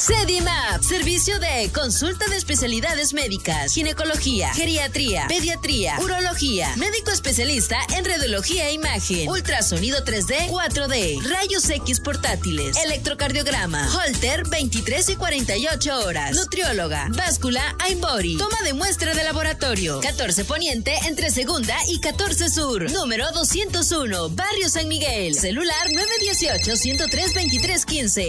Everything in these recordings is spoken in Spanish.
Sedimap, servicio de consulta de especialidades médicas, ginecología, geriatría, pediatría, urología, médico especialista en radiología e imagen, ultrasonido 3D, 4D, rayos X portátiles, electrocardiograma, Holter 23 y 48 horas, nutrióloga, báscula, iBody, toma de muestra de laboratorio, 14 Poniente entre Segunda y 14 Sur, número 201, Barrio San Miguel, celular 918-103-2315,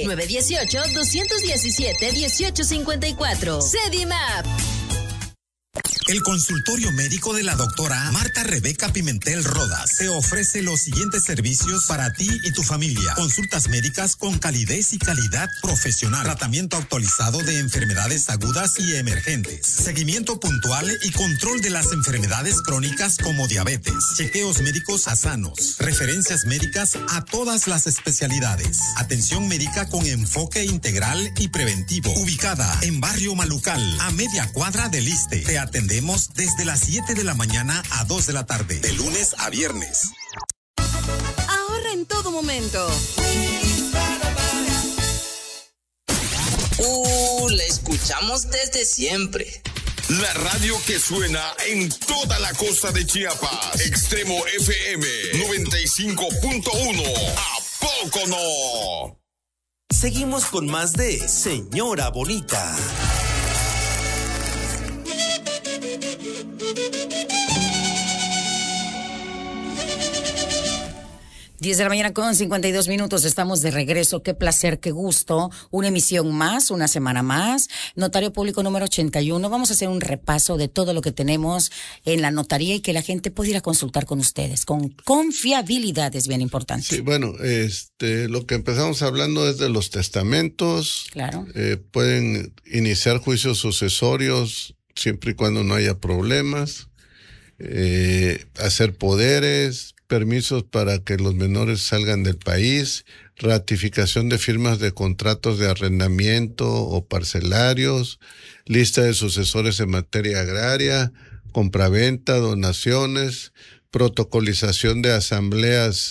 918-217-1854, Sedimap. El consultorio médico de la doctora Marta Rebeca Pimentel Rodas te ofrece los siguientes servicios para ti y tu familia. Consultas médicas con calidez y calidad profesional. Tratamiento actualizado de enfermedades agudas y emergentes. Seguimiento puntual y control de las enfermedades crónicas como diabetes. Chequeos médicos a sanos. Referencias médicas a todas las especialidades. Atención médica con enfoque integral y preventivo. Ubicada en Barrio Malucal, a media cuadra del Iste. Te atendemos desde las 7 de la mañana a 2 de la tarde, de lunes a viernes. Ahorra en todo momento. La escuchamos desde siempre. La radio que suena en toda la costa de Chiapas. Extremo FM 95.1. ¿A poco no? Seguimos con más de Señora Bonita. 10 de la mañana con 52 minutos, estamos de regreso. Qué placer, qué gusto. Una emisión más, una semana más. Notario Público número 81. Vamos a hacer un repaso de todo lo que tenemos en la notaría y que la gente pueda ir a consultar con ustedes. Con confiabilidad es bien importante. Sí, bueno, lo que empezamos hablando es de los testamentos. Claro. Pueden iniciar juicios sucesorios siempre y cuando no haya problemas. Hacer poderes, permisos para que los menores salgan del país, ratificación de firmas de contratos de arrendamiento o parcelarios, lista de sucesores en materia agraria, compraventa, donaciones, protocolización de asambleas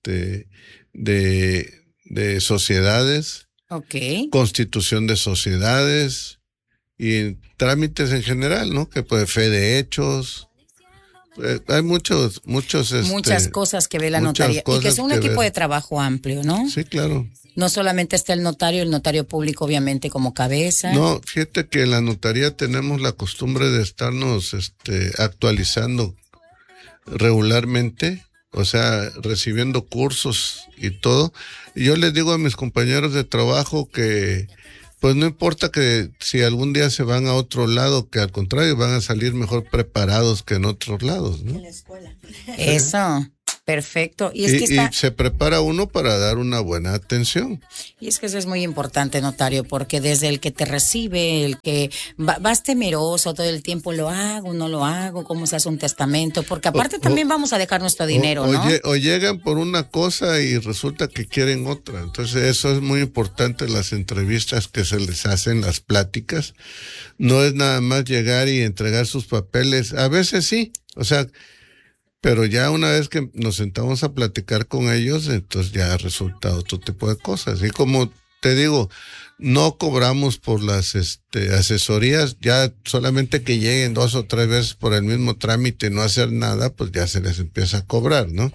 de sociedades, constitución de sociedades y trámites en general, ¿no? Que puede fe de hechos. Hay muchas cosas que ve la notaría y que es un equipo de trabajo amplio, ¿no? Sí, claro. No solamente está el notario público obviamente como cabeza. No, fíjate que en la notaría tenemos la costumbre de estarnos actualizando regularmente, o sea, recibiendo cursos y todo. Y yo les digo a mis compañeros de trabajo que pues no importa que si algún día se van a otro lado, que al contrario van a salir mejor preparados que en otros lados, ¿no? En la escuela. Eso, perfecto. Y se prepara uno para dar una buena atención. Y es que eso es muy importante, notario, porque desde el que te recibe, el que vas temeroso todo el tiempo, lo hago, no lo hago, cómo se hace un testamento, porque aparte también vamos a dejar nuestro dinero, ¿no? O llegan por una cosa y resulta que quieren otra. Entonces eso es muy importante, las entrevistas que se les hacen, las pláticas. No es nada más llegar y entregar sus papeles. A veces sí, o sea, pero ya una vez que nos sentamos a platicar con ellos, entonces ya resulta otro tipo de cosas. Y como te digo, no cobramos por las asesorías, ya solamente que lleguen 2 o 3 veces por el mismo trámite y no hacer nada, pues ya se les empieza a cobrar, ¿no?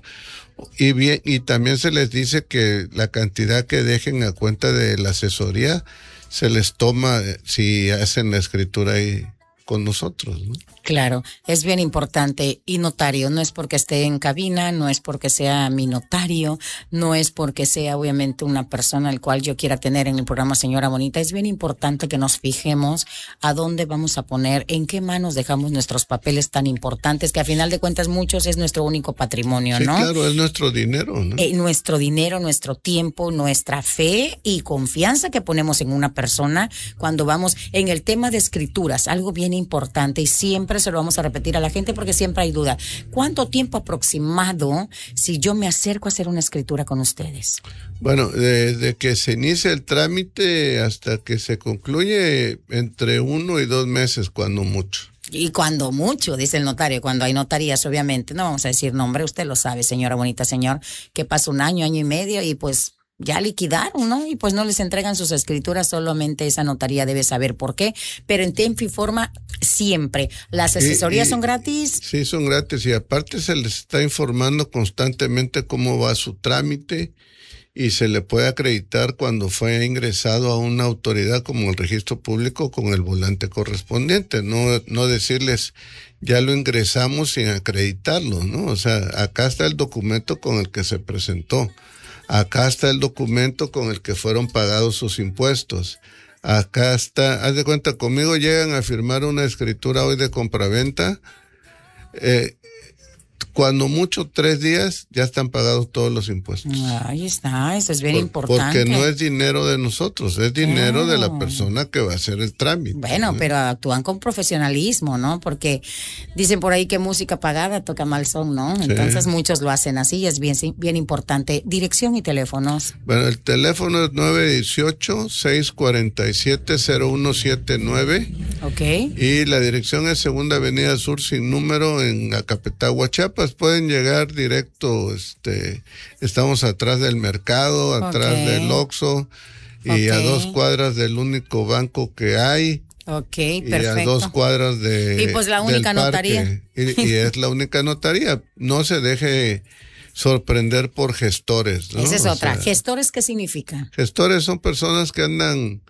Y también se les dice que la cantidad que dejen a cuenta de la asesoría se les toma si hacen la escritura ahí con nosotros, ¿no? Claro, es bien importante. Y notario, no es porque esté en cabina, no es porque sea mi notario, no es porque sea obviamente una persona al cual yo quiera tener en el programa Señora Bonita. Es bien importante que nos fijemos a dónde vamos a poner, en qué manos dejamos nuestros papeles tan importantes, que a final de cuentas muchos es nuestro único patrimonio, ¿no? Sí, claro, es nuestro dinero, ¿no? Nuestro dinero, nuestro tiempo, nuestra fe y confianza que ponemos en una persona cuando vamos en el tema de escrituras, algo bien importante y siempre se lo vamos a repetir a la gente porque siempre hay duda. ¿Cuánto tiempo aproximado si yo me acerco a hacer una escritura con ustedes? Bueno, desde que se inicia el trámite hasta que se concluye entre 1 y 2 meses, cuando mucho. Y cuando mucho, dice el notario, cuando hay notarías, obviamente, no vamos a decir nombre, usted lo sabe, señora bonita, señor, que pasa 1 año, año y medio y pues ya liquidaron, ¿no? Y pues no les entregan sus escrituras, solamente esa notaría debe saber por qué, pero en tiempo y forma siempre. ¿Las asesorías son gratis? Sí, son gratis y aparte se les está informando constantemente cómo va su trámite y se le puede acreditar cuando fue ingresado a una autoridad como el registro público con el volante correspondiente, no decirles ya lo ingresamos sin acreditarlo, ¿no? O sea, acá está el documento con el que se presentó. Acá está el documento con el que fueron pagados sus impuestos. Acá está, haz de cuenta, conmigo llegan a firmar una escritura hoy de compraventa. Cuando mucho 3 días ya están pagados todos los impuestos. Ahí está, eso es bien importante. Porque no es dinero de nosotros, es dinero de la persona que va a hacer el trámite. Bueno, pero actúan con profesionalismo, ¿no? Porque dicen por ahí que música pagada toca mal son, ¿no? Sí. Entonces muchos lo hacen así y es bien importante. Dirección y teléfonos. Bueno, el teléfono es 918-647-0179. Ok. Y la dirección es Segunda Avenida Sur sin número en Acapetagua, Chiapas. Pueden llegar directo, estamos atrás del mercado, atrás del Oxxo y a 2 cuadras del único banco que hay. Ok, y perfecto. a 2 cuadras de... Y pues la única notaría. Y es la única notaría. No se deje sorprender por gestores, ¿no? Esa es otra. ¿Gestores qué significa? Gestores son personas que andan...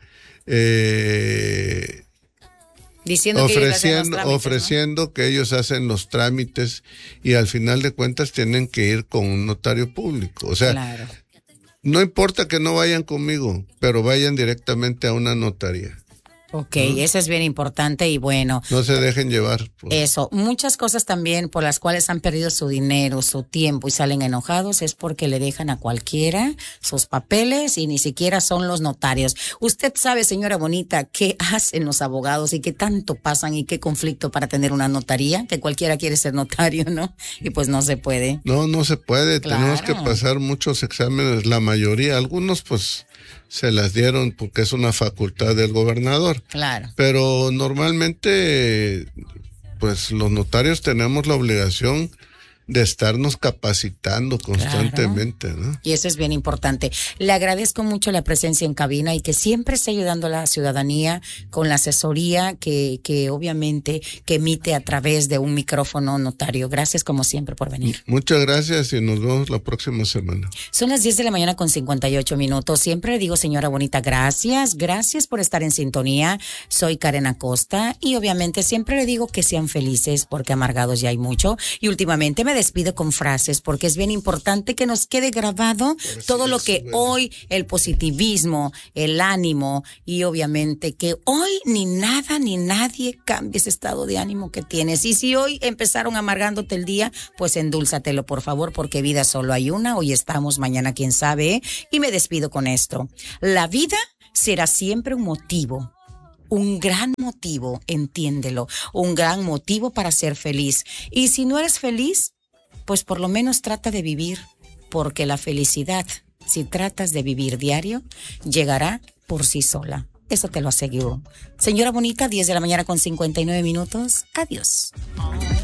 Diciendo ofreciendo ¿no? que ellos hacen los trámites y al final de cuentas tienen que ir con un notario público. O sea, claro. No importa que no vayan conmigo, pero vayan directamente a una notaría. Ok, eso es bien importante y bueno. No se dejen llevar. Eso, muchas cosas también por las cuales han perdido su dinero, su tiempo y salen enojados es porque le dejan a cualquiera sus papeles y ni siquiera son los notarios. Usted sabe, señora bonita, qué hacen los abogados y qué tanto pasan y qué conflicto para tener una notaría, que cualquiera quiere ser notario, ¿no? Y pues no se puede. No se puede. Claro. Tenemos que pasar muchos exámenes, la mayoría, algunos pues se las dieron porque es una facultad del gobernador. Claro. Pero normalmente, pues los notarios tenemos la obligación de estarnos capacitando constantemente, claro. ¿No? Y eso es bien importante. Le agradezco mucho la presencia en cabina y que siempre esté ayudando a la ciudadanía con la asesoría que obviamente que emite a través de un micrófono notario. Gracias como siempre por venir. Muchas gracias y nos vemos la próxima semana. Son las 10 de la mañana con 58 minutos. Siempre le digo, señora bonita, gracias por estar en sintonía. Soy Karen Acosta y obviamente siempre le digo que sean felices porque amargados ya hay mucho y últimamente me despido con frases porque es bien importante que nos quede grabado todo lo que hoy, el positivismo, el ánimo y obviamente que hoy ni nada ni nadie cambie ese estado de ánimo que tienes. Y si hoy empezaron amargándote el día, pues endúlzatelo por favor porque vida solo hay una. Hoy estamos, mañana quién sabe, ¿eh? Y me despido con esto. La vida será siempre un motivo. Un gran motivo, entiéndelo, un gran motivo para ser feliz. Y si no eres feliz, pues por lo menos trata de vivir, porque la felicidad, si tratas de vivir diario, llegará por sí sola. Eso te lo aseguro. Señora bonita, 10 de la mañana con 59 minutos. Adiós.